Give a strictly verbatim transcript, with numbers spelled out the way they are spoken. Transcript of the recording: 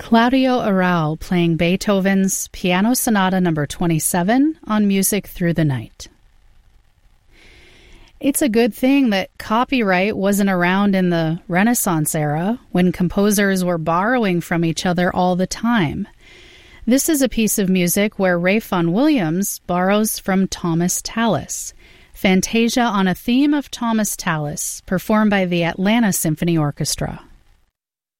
Claudio Arrau playing Beethoven's Piano Sonata number twenty-seven on Music Through the Night. It's a good thing that copyright wasn't around in the Renaissance era, when composers were borrowing from each other all the time. This is a piece of music where Ralph Vaughan Williams borrows from Thomas Tallis, Fantasia on a theme of Thomas Tallis, performed by the Atlanta Symphony Orchestra.